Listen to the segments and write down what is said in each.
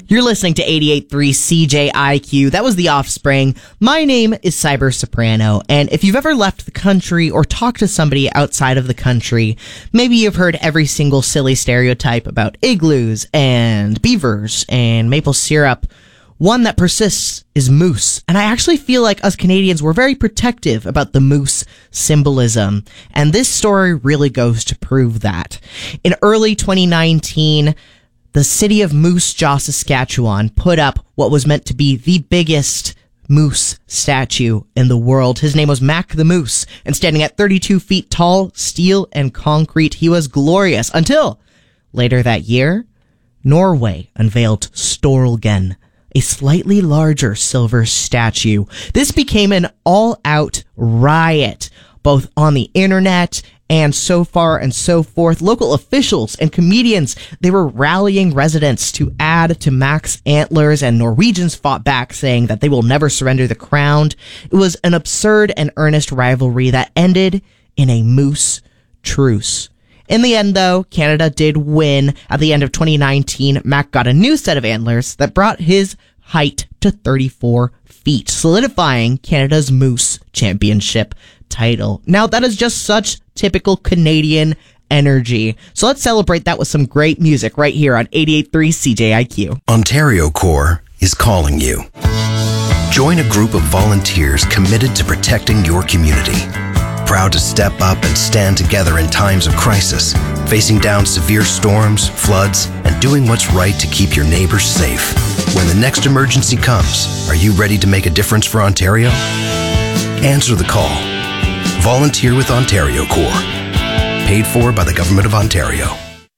You're listening to 88.3 CJIQ. That was The Offspring. My name is Cyber Soprano, and if you've ever left the country or talked to somebody outside of the country, maybe you've heard every single silly stereotype about igloos and beavers and maple syrup. One that persists is moose, and I actually feel like us Canadians were very protective about the moose symbolism, and this story really goes to prove that. In early 2019, the city of Moose Jaw, Saskatchewan put up what was meant to be the biggest moose statue in the world. His name was Mac the Moose, and standing at 32 feet tall, steel and concrete, he was glorious until later that year, Norway unveiled Storlgen, a slightly larger silver statue. This became an all-out riot, both on the internet and so far and so forth. Local officials and comedians, they were rallying residents to add to Mac's antlers, and Norwegians fought back, saying that they will never surrender the crown. It was an absurd and earnest rivalry that ended in a moose truce. In the end, though, Canada did win. At the end of 2019, Mac got a new set of antlers that brought his height to 34 feet, solidifying Canada's Moose Championship title. Now, that is just such typical Canadian energy. So let's celebrate that with some great music right here on 88.3 CJIQ. Ontario Corps is calling you. Join a group of volunteers committed to protecting your community. Proud to step up and stand together in times of crisis, facing down severe storms, floods, and doing what's right to keep your neighbors safe. When the next emergency comes, are you ready to make a difference for Ontario? Answer the call. Volunteer with Ontario Corps. Paid for by the Government of Ontario.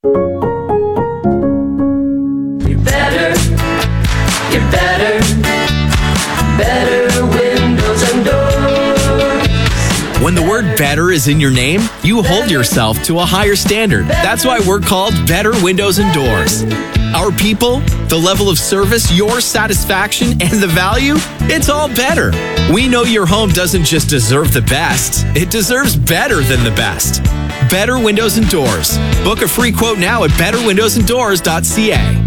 You're better windows and doors. When the word better is in your name, you hold yourself to a higher standard. That's why we're called Better Windows and Doors. Our people, the level of service, your satisfaction, and the value, it's all better. We know your home doesn't just deserve the best, it deserves better than the best. Better Windows and Doors. Book a free quote now at betterwindowsanddoors.ca.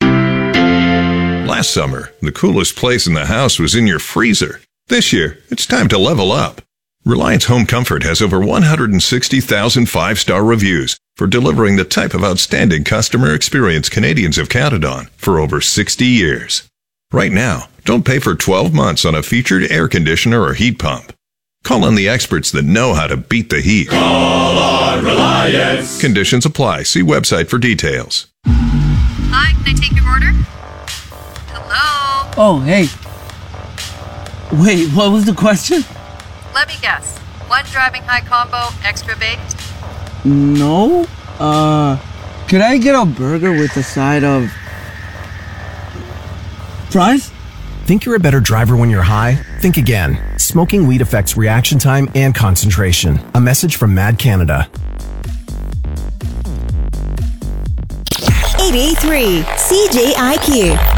Last summer, the coolest place in the house was in your freezer. This year, it's time to level up. Reliance Home Comfort has over 160,000 five-star reviews for delivering the type of outstanding customer experience Canadians have counted on for over 60 years. Right now, don't pay for 12 months on a featured air conditioner or heat pump. Call on the experts that know how to beat the heat. Call on Reliance. Conditions apply. See website for details. Hi, can I take your order? Hello? Oh, hey. Wait, what was the question? Let me guess. One driving high combo, extra baked? No. Could I get a burger with a side of fries? Think you're a better driver when you're high? Think again. Smoking weed affects reaction time and concentration. A message from Mad Canada. 88.3 CJIQ.